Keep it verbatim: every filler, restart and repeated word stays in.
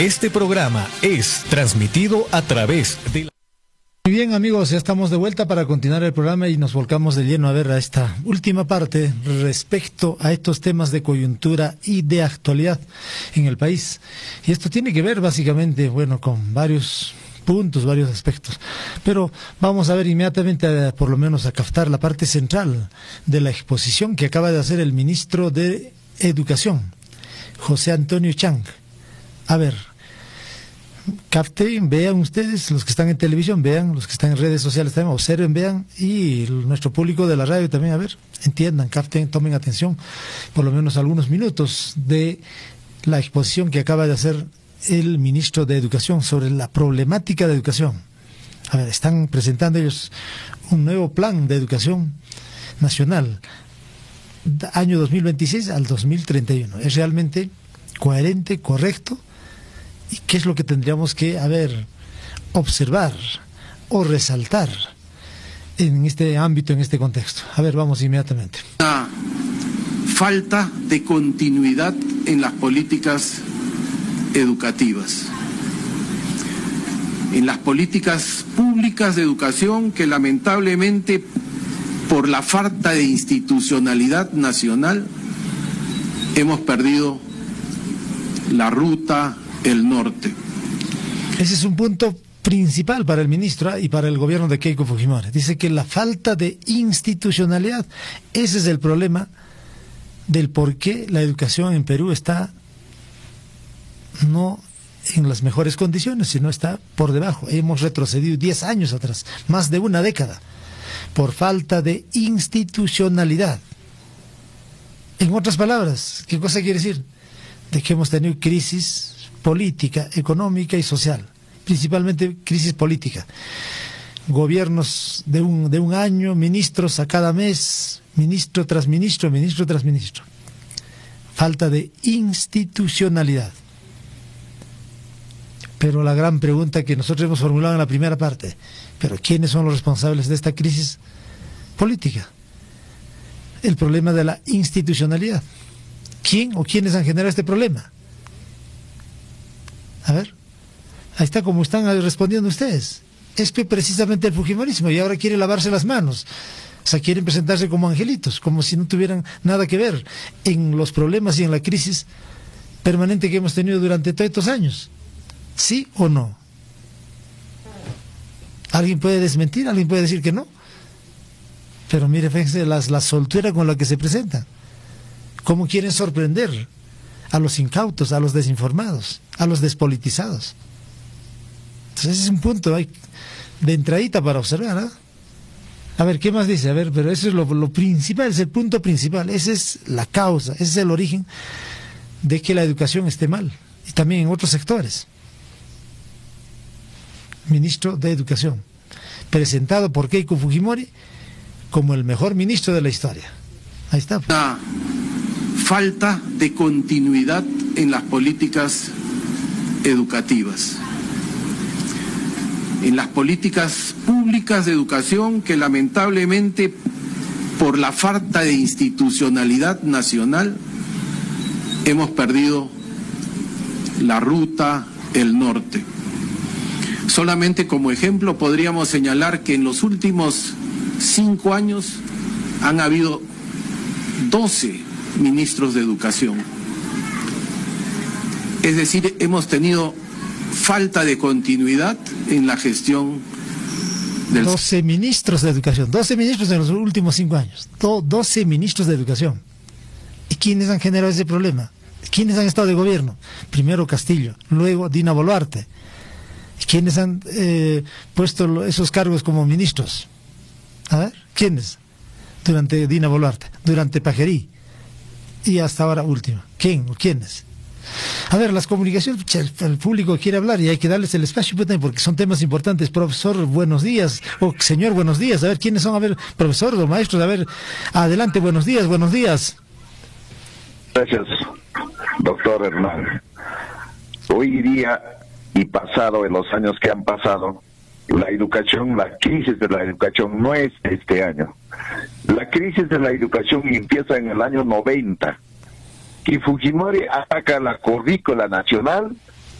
Este programa es transmitido a través de la... Muy bien, amigos, ya estamos de vuelta para continuar el programa y nos volcamos de lleno a ver a esta última parte respecto a estos temas de coyuntura y de actualidad en el país. Y esto tiene que ver básicamente, bueno, con varios puntos, varios aspectos. Pero vamos a ver inmediatamente, a, por lo menos, a captar la parte central de la exposición que acaba de hacer el ministro de Educación, José Antonio Chang. A ver, capten, vean ustedes, los que están en televisión, vean, los que están en redes sociales también, observen, vean, y nuestro público de la radio también, a ver, entiendan, capten, tomen atención, por lo menos algunos minutos de la exposición que acaba de hacer el ministro de Educación sobre la problemática de educación. A ver, están presentando ellos un nuevo plan de educación nacional, año dos mil veintiséis al dos mil treinta y uno. Es realmente coherente, correcto. ¿Y qué es lo que tendríamos que, a ver, observar o resaltar en este ámbito, en este contexto? A ver, vamos inmediatamente. La falta de continuidad en las políticas educativas, en las políticas públicas de educación que lamentablemente, por la falta de institucionalidad nacional, hemos perdido la ruta, el norte. Ese es un punto principal para el ministro y para el gobierno de Keiko Fujimori. Dice que la falta de institucionalidad, ese es el problema del por qué la educación en Perú está no en las mejores condiciones, sino está por debajo. Hemos retrocedido diez años atrás, más de una década, por falta de institucionalidad. En otras palabras, ¿qué cosa quiere decir? De que hemos tenido crisis política, económica y social, principalmente crisis política. Gobiernos de un, de un año, ministros a cada mes, ministro tras ministro, ministro tras ministro. Falta de institucionalidad. Pero la gran pregunta que nosotros hemos formulado en la primera parte, ¿pero quiénes son los responsables de esta crisis política? El problema de la institucionalidad. ¿Quién o quiénes han generado este problema? A ver, ahí está como están respondiendo ustedes. Es que precisamente el fujimorismo, y ahora quiere lavarse las manos. O sea, quieren presentarse como angelitos, como si no tuvieran nada que ver en los problemas y en la crisis permanente que hemos tenido durante todos estos años. ¿Sí o no? ¿Alguien puede desmentir? ¿Alguien puede decir que no? Pero mire, fíjense la, la soltura con la que se presentan. ¿Cómo quieren sorprender a los incautos, a los desinformados, a los despolitizados? Entonces ese es un punto hay de entradita para observar, ¿eh? A ver, ¿qué más dice? A ver, pero eso es lo, lo principal, es el punto principal, esa es la causa, ese es el origen de que la educación esté mal, y también en otros sectores. Ministro de Educación, presentado por Keiko Fujimori como el mejor ministro de la historia. Ahí está. Pues. La falta de continuidad en las políticas educativas, en las políticas públicas de educación que lamentablemente, por la falta de institucionalidad nacional, hemos perdido la ruta, el norte. Solamente como ejemplo podríamos señalar que en los últimos cinco años han habido doce ministros de educación. Es decir, hemos tenido falta de continuidad en la gestión del... doce ministros de educación, doce ministros en los últimos cinco años, doce ministros de educación. ¿Y quiénes han generado ese problema? ¿Quiénes han estado de gobierno? Primero Castillo, luego Dina Boluarte. ¿Quiénes han eh, puesto esos cargos como ministros? A ver, ¿quiénes? Durante Dina Boluarte, durante Pajerí y hasta ahora último. ¿Quién o quiénes? A ver, las comunicaciones, el público quiere hablar y hay que darles el espacio porque son temas importantes. Profesor, buenos días. O señor, buenos días. A ver, ¿quiénes son? A ver, profesor o maestros. A ver, adelante, buenos días, buenos días. Gracias, doctor Hernán. Hoy día y pasado, en los años que han pasado, la educación, la crisis de la educación no es este año. La crisis de la educación empieza en el año noventa. Y Fujimori ataca la currícula nacional